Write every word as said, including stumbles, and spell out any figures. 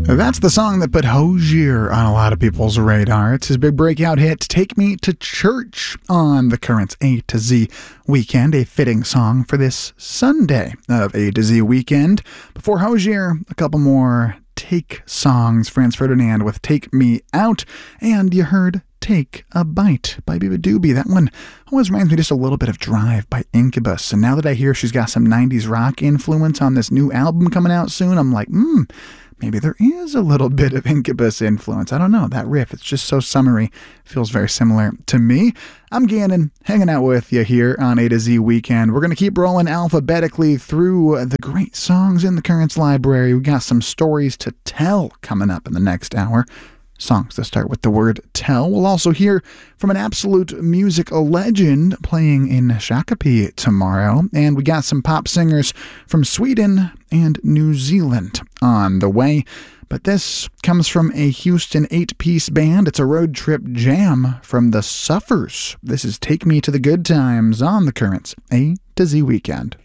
That's the song that put Hozier on a lot of people's radar. It's his big breakout hit, Take Me to Church, on the Currents A to Z Weekend, a fitting song for this Sunday of A to Z Weekend. Before Hozier, a couple more Take songs. Franz Ferdinand with Take Me Out, and you heard Take a Bite by Biba Doobie. That one always reminds me just a little bit of Drive by Incubus. And now that I hear she's got some nineties rock influence on this new album coming out soon, I'm like, hmm, maybe there is a little bit of Incubus influence. I don't know. That riff, it's just so summery. Feels very similar to me. I'm Gannon, hanging out with you here on A to Z Weekend. We're going to keep rolling alphabetically through the great songs in the Currents library. We got some stories to tell coming up in the next hour. Songs that start with the word tell. We'll also hear from an absolute music legend playing in Shakopee tomorrow. And we got some pop singers from Sweden and New Zealand on the way. But this comes from a Houston eight-piece band. It's a road trip jam from the Suffers. This is Take Me to the Good Times on the Currents A to Z Weekend.